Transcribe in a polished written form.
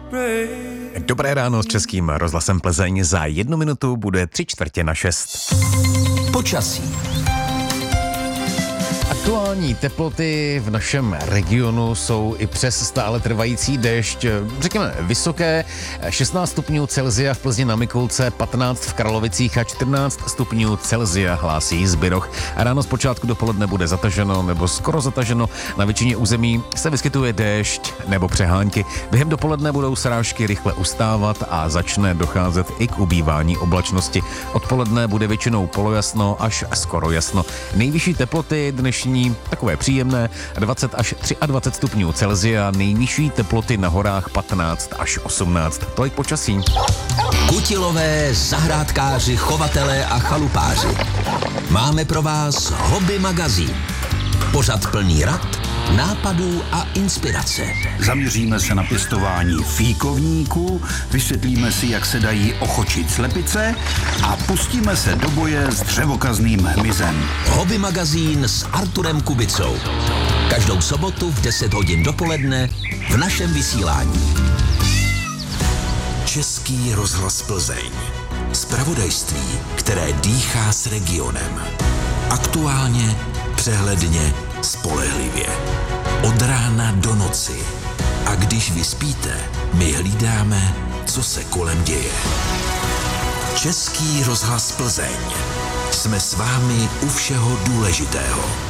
Dobré ráno s Českým rozhlasem Plzeň. Za 1 minutu bude 5:45. Počasí. Aktuální teploty v našem regionu jsou i přes stále trvající déšť, řekněme vysoké, 16 stupňů Celsia v Plzni na Mikulce, 15 v Karlovicích a 14 stupňů Celsia hlásí Zbyroch. A ráno zpočátku dopoledne bude zataženo nebo skoro zataženo, na většině území se vyskytuje déšť nebo přehánky. Během dopoledne budou srážky rychle ustávat a začne docházet i k ubývání oblačnosti. Odpoledne bude většinou polojasno až skoro jasno. Nejvyšší teploty dnešní takové příjemné 20 až 23 stupňů Celsia, nejvyšší teploty na horách 15 až 18. Tolik počasí. Kutilové, zahrádkáři, chovatelé a chalupáři. Máme pro vás Hobby magazín. Pořad plný rad, nápadů a inspirace. Zaměříme se na pěstování fíkovníků, vysvětlíme si, jak se dají ochočit slepice a pustíme se do boje s dřevokazným hmyzem. Hobby magazín s Arturem Kubicou. Každou sobotu v 10 hodin dopoledne v našem vysílání. Český rozhlas Plzeň. Zpravodajství, které dýchá s regionem. Aktuálně, přehledně, spolehlivě. Od rána do noci. A když vy spíte, my hlídáme, co se kolem děje. Český rozhlas Plzeň. Jsme s vámi u všeho důležitého.